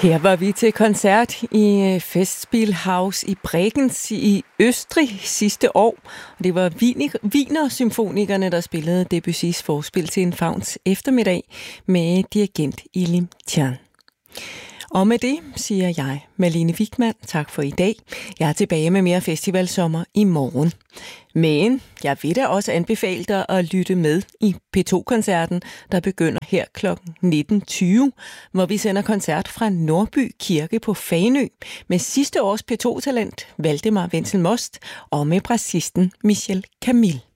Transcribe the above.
Her var vi til koncert i Festspielhaus i Bregenz i Østrig sidste år. Det var Wiener-symfonikerne, der spillede Debussys forspil til en fauns eftermiddag med dirigent Ilim Tjan. Og med det siger jeg, Malene Wigman, tak for i dag. Jeg er tilbage med mere festivalsommer i morgen. Men jeg vil da også anbefale dig at lytte med i P2-koncerten, der begynder her kl. 19.20, hvor vi sender koncert fra Nordby Kirke på Fanø med sidste års P2-talent Valdemar Wenzel Most og med brassisten Michel Camille.